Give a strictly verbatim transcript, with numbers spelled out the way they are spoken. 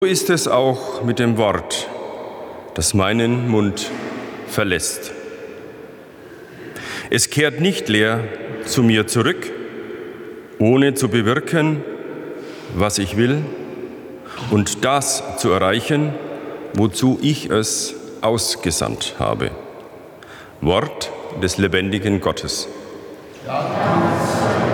So ist es auch mit dem Wort, das meinen Mund verlässt. Es kehrt nicht leer zu mir zurück, ohne zu bewirken, was ich will und das zu erreichen, wozu ich es ausgesandt habe. Wort des lebendigen Gottes. Ja.